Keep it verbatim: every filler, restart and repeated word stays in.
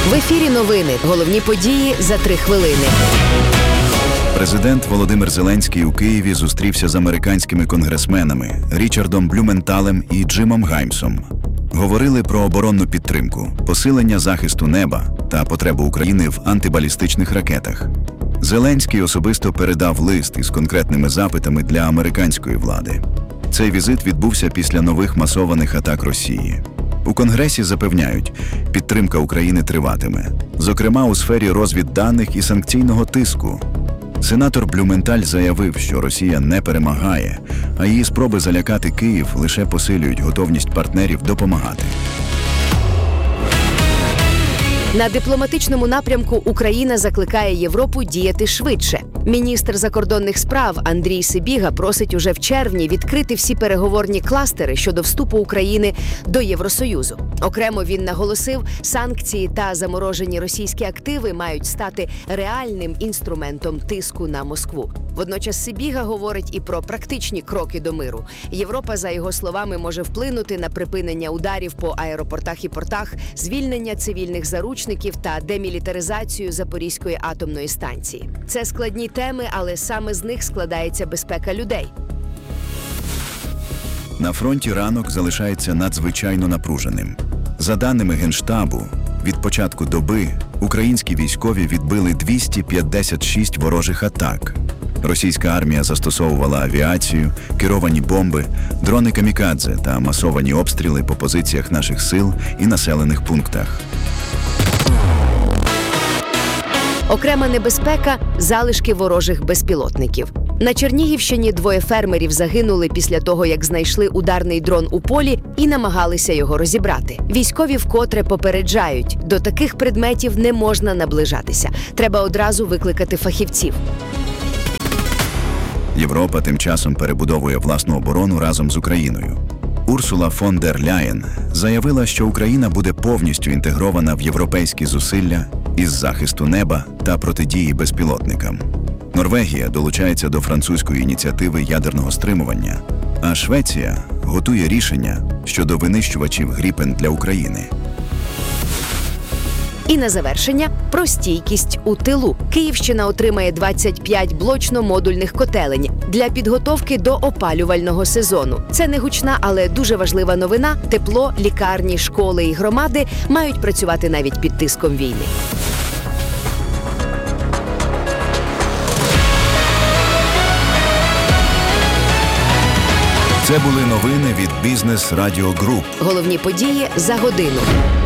В ефірі новини. Головні події за три хвилини. Президент Володимир Зеленський у Києві зустрівся з американськими конгресменами Річардом Блюменталем і Джимом Гаймсом. Говорили про оборонну підтримку, посилення захисту неба та потребу України в антибалістичних ракетах. Зеленський особисто передав лист із конкретними запитами для американської влади. Цей візит відбувся після нових масованих атак Росії. У Конгресі запевняють, підтримка України триватиме, зокрема у сфері розвідданих і санкційного тиску. Сенатор Блюменталь заявив, що Росія не перемагає, а її спроби залякати Київ лише посилюють готовність партнерів допомагати. На дипломатичному напрямку Україна закликає Європу діяти швидше. Міністр закордонних справ Андрій Сибіга просить уже в червні відкрити всі переговорні кластери щодо вступу України до Євросоюзу. Окремо він наголосив, санкції та заморожені російські активи мають стати реальним інструментом тиску на Москву. Водночас Сибіга говорить і про практичні кроки до миру. Європа, за його словами, може вплинути на припинення ударів по аеропортах і портах, звільнення цивільних заручників та демілітаризацію Запорізької атомної станції. Це складні теми, але саме з них складається безпека людей. На фронті ранок залишається надзвичайно напруженим. За даними Генштабу, від початку доби українські військові відбили двісті п'ятдесят шість ворожих атак. Російська армія застосовувала авіацію, керовані бомби, дрони камікадзе та масовані обстріли по позиціях наших сил і населених пунктах. Окрема небезпека – залишки ворожих безпілотників. На Чернігівщині двоє фермерів загинули після того, як знайшли ударний дрон у полі і намагалися його розібрати. Військові вкотре попереджають – до таких предметів не можна наближатися. Треба одразу викликати фахівців. Європа тим часом перебудовує власну оборону разом з Україною. Урсула фон дер Ляєн заявила, що Україна буде повністю інтегрована в європейські зусилля із захисту неба та протидії безпілотникам. Норвегія долучається до французької ініціативи ядерного стримування, а Швеція готує рішення щодо винищувачів Гріпен для України. І на завершення – про стійкість у тилу. Київщина отримає двадцять п'ять блочно-модульних котелень для підготовки до опалювального сезону. Це не гучна, але дуже важлива новина. Тепло, лікарні, школи і громади мають працювати навіть під тиском війни. Це були новини від Бізнес Радіо Груп. Головні події за годину.